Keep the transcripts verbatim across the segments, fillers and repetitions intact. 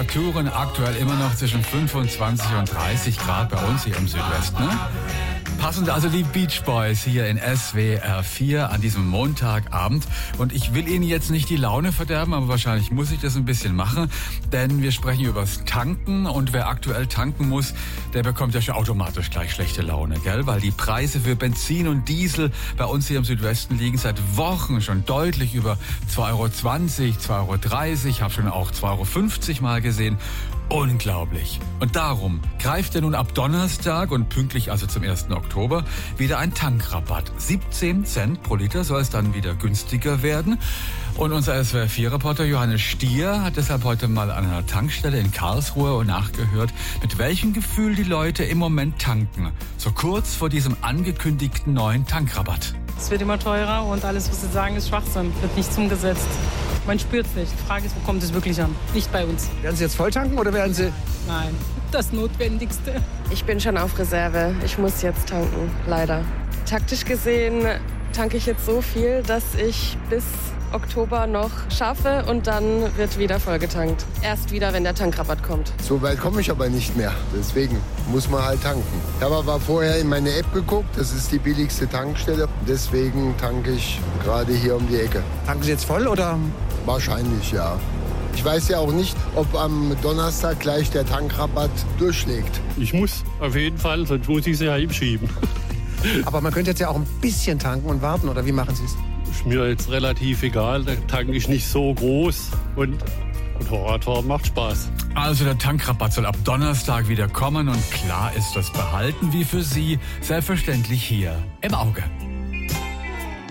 Temperaturen aktuell immer noch zwischen fünfundzwanzig und dreißig Grad bei uns hier im Südwesten. Ne? Passend also die Beach Boys hier in S W R vier an diesem Montagabend. Und ich will Ihnen jetzt nicht die Laune verderben, aber wahrscheinlich muss ich das ein bisschen machen. Denn wir sprechen über das Tanken und wer aktuell tanken muss, der bekommt ja schon automatisch gleich schlechte Laune, gell? Weil die Preise für Benzin und Diesel bei uns hier im Südwesten liegen seit Wochen schon deutlich über zwei Euro zwanzig, zwei Euro dreißig, habe schon auch zwei Euro fünfzig mal gesehen. Unglaublich. Und darum greift ja nun ab Donnerstag und pünktlich also zum ersten Oktober wieder ein Tankrabatt. siebzehn Cent pro Liter soll es dann wieder günstiger werden. Und unser S W R vier Reporter Johannes Stier hat deshalb heute mal an einer Tankstelle in Karlsruhe nachgehört, mit welchem Gefühl die Leute im Moment tanken. So kurz vor diesem angekündigten neuen Tankrabatt. Es wird immer teurer und alles, was Sie sagen, ist Schwachsinn. Wird nicht umgesetzt. Man spürt es nicht. Die Frage ist, wo kommt es wirklich an? Nicht bei uns. Werden Sie jetzt voll tanken oder werden Sie... Nein, das Notwendigste. Ich bin schon auf Reserve. Ich muss jetzt tanken, leider. Taktisch gesehen tanke ich jetzt so viel, dass ich bis Oktober noch schaffe und dann wird wieder vollgetankt. Erst wieder, wenn der Tankrabatt kommt. So weit komme ich aber nicht mehr. Deswegen muss man halt tanken. Ich habe aber vorher in meine App geguckt. Das ist die billigste Tankstelle. Deswegen tanke ich gerade hier um die Ecke. Tanken Sie jetzt voll oder? Wahrscheinlich, ja. Ich weiß ja auch nicht, ob am Donnerstag gleich der Tankrabatt durchschlägt. Ich muss auf jeden Fall, sonst muss ich sie heimschieben. Aber man könnte jetzt ja auch ein bisschen tanken und warten, oder wie machen Sie es? Ist mir jetzt relativ egal, der Tank ist nicht so groß und, und Fahrradfahren macht Spaß. Also der Tankrabatt soll ab Donnerstag wieder kommen und klar ist das Behalten wie für Sie selbstverständlich hier im Auge.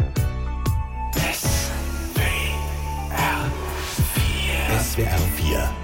S W R vier.